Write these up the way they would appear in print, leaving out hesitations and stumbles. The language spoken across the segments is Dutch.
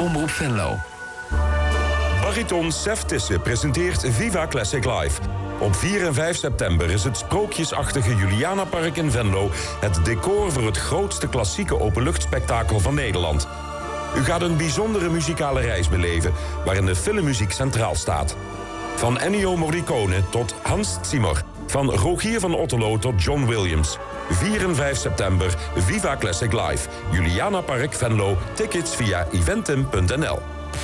Omroep Venlo. Bariton Sef Tisse presenteert Viva Classic Live. Op 4 en 5 september is het sprookjesachtige Julianapark in Venlo het decor voor het grootste klassieke openluchtspektakel van Nederland. U gaat een bijzondere muzikale reis beleven waarin de filmmuziek centraal staat. Van Ennio Morricone tot Hans Zimmer. Van Rogier van Otterlo tot John Williams. 4 en 5 september, Viva Classic Live. Julianapark Venlo. Tickets via eventim.nl.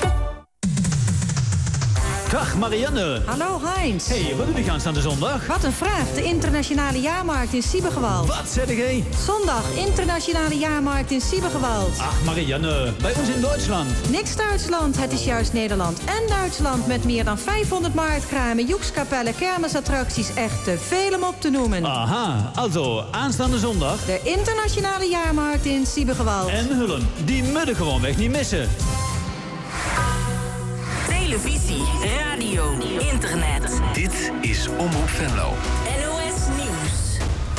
Dag Marianne. Hallo Heinz. Hey, wat doe je aanstaande zondag? Wat een vraag. De internationale jaarmarkt in Siebergewald. Wat zeg jij? Zondag, internationale jaarmarkt in Siebergewald. Ach Marianne, bij ons in Duitsland. Niks Duitsland, het is juist Nederland en Duitsland met meer dan 500 marktkramen, joekskapellen, kermisattracties. Echt te veel om op te noemen. Aha, also aanstaande zondag. De internationale jaarmarkt in Siebergewald. En Hullen, die moeten gewoon weg niet missen. Televisie, radio, internet. Dit is Omroep Venlo. NOS Nieuws.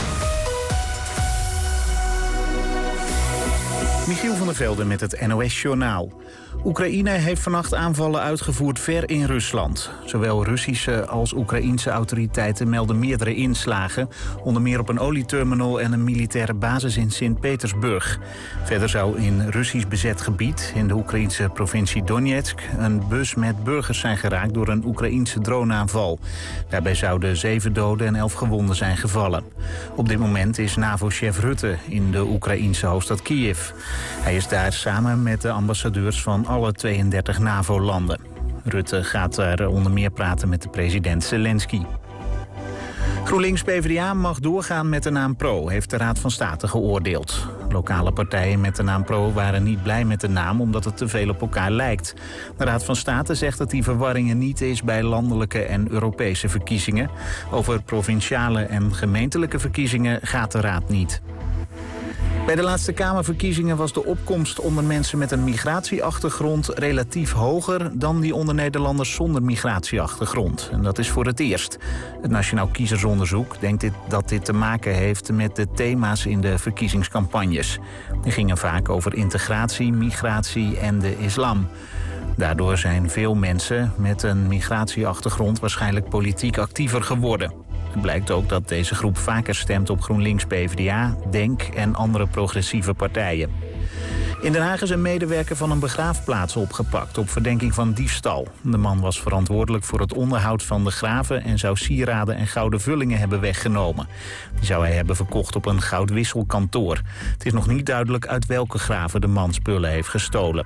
Michiel van der Velde met het NOS-journaal. Oekraïne heeft vannacht aanvallen uitgevoerd ver in Rusland. Zowel Russische als Oekraïense autoriteiten melden meerdere inslagen. Onder meer op een olieterminal en een militaire basis in Sint-Petersburg. Verder zou in Russisch bezet gebied, in de Oekraïense provincie Donetsk, een bus met burgers zijn geraakt door een Oekraïense droneaanval. Daarbij zouden 7 doden en 11 gewonden zijn gevallen. Op dit moment is NAVO-chef Rutte in de Oekraïense hoofdstad Kiev. Hij is daar samen met de ambassadeurs van alle 32 NAVO-landen. Rutte gaat daar onder meer praten met de president Zelensky. GroenLinks-PVDA mag doorgaan met de naam Pro, heeft de Raad van State geoordeeld. Lokale partijen met de naam Pro waren niet blij met de naam omdat het te veel op elkaar lijkt. De Raad van State zegt dat die verwarring er niet is bij landelijke en Europese verkiezingen. Over provinciale en gemeentelijke verkiezingen gaat de Raad niet. Bij de laatste Kamerverkiezingen was de opkomst onder mensen met een migratieachtergrond relatief hoger dan die onder Nederlanders zonder migratieachtergrond. En dat is voor het eerst. Het Nationaal Kiezersonderzoek denkt dat dit te maken heeft met de thema's in de verkiezingscampagnes. Die gingen vaak over integratie, migratie en de islam. Daardoor zijn veel mensen met een migratieachtergrond waarschijnlijk politiek actiever geworden. Het blijkt ook dat deze groep vaker stemt op GroenLinks, PvdA, DENK en andere progressieve partijen. In Den Haag is een medewerker van een begraafplaats opgepakt op verdenking van diefstal. De man was verantwoordelijk voor het onderhoud van de graven en zou sieraden en gouden vullingen hebben weggenomen. Die zou hij hebben verkocht op een goudwisselkantoor. Het is nog niet duidelijk uit welke graven de man spullen heeft gestolen.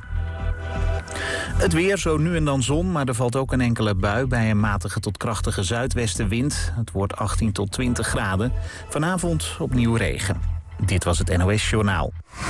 Het weer, zo nu en dan zon, maar er valt ook een enkele bui bij een matige tot krachtige zuidwestenwind. Het wordt 18 tot 20 graden. Vanavond opnieuw regen. Dit was het NOS Journaal.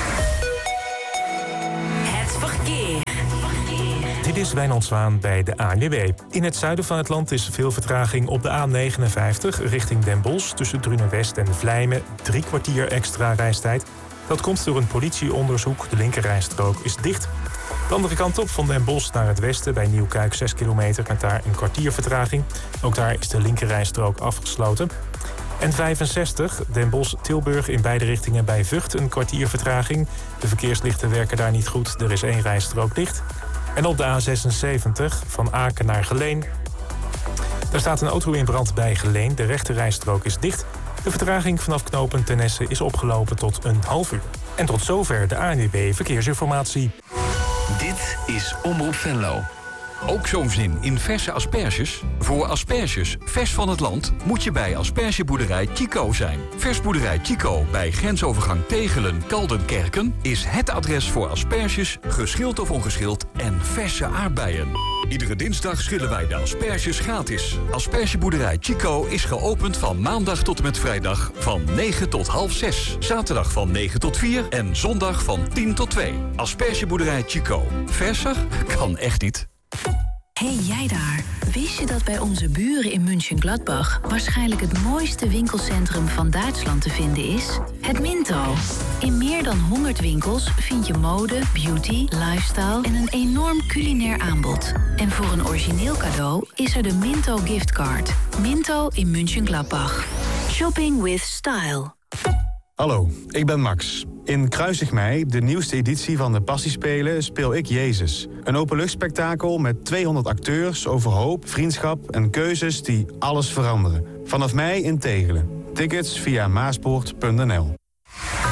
Het verkeer. Dit is Wijnand Zwaan bij de ANWB. In het zuiden van het land is veel vertraging op de A59 richting Den Bosch. Tussen Drunenwest en Vlijmen 3 kwartier extra reistijd. Dat komt door een politieonderzoek. De linkerrijstrook is dicht. De andere kant op, van Den Bosch naar het westen bij Nieuwkuik 6 kilometer met daar een kwartier vertraging. Ook daar is de linkerrijstrook afgesloten. N65, Den Bosch-Tilburg in beide richtingen bij Vught een kwartier vertraging. De verkeerslichten werken daar niet goed, er is 1 rijstrook dicht. En op de A76 van Aken naar Geleen. Daar staat een auto in brand bij Geleen, de rechterrijstrook is dicht. De vertraging vanaf knooppunt Tennesse is opgelopen tot een half uur. En tot zover de ANWB Verkeersinformatie. Dit is Omroep Venlo. Ook zo'n zin in verse asperges? Voor asperges vers van het land moet je bij aspergeboerderij Chico zijn. Versboerderij Chico bij grensovergang Tegelen-Kaldenkerken is het adres voor asperges, geschild of ongeschild en verse aardbeien. Iedere dinsdag schillen wij de asperges gratis. Aspergeboerderij Chico is geopend van maandag tot en met vrijdag van 9 tot half 6. Zaterdag van 9 tot 4 en zondag van 10 tot 2. Aspergeboerderij Chico. Verser kan echt niet. Hey jij daar, wist je dat bij onze buren in München-Gladbach waarschijnlijk het mooiste winkelcentrum van Duitsland te vinden is? Het Minto. In meer dan 100 winkels vind je mode, beauty, lifestyle en een enorm culinair aanbod. En voor een origineel cadeau is er de Minto giftcard. Minto in München-Gladbach. Shopping with style. Hallo, ik ben Max. In Kruisig Mij, de nieuwste editie van de Passiespelen, speel ik Jezus. Een openluchtspektakel met 200 acteurs over hoop, vriendschap en keuzes die alles veranderen. Vanaf mei in Tegelen. Tickets via maaspoort.nl.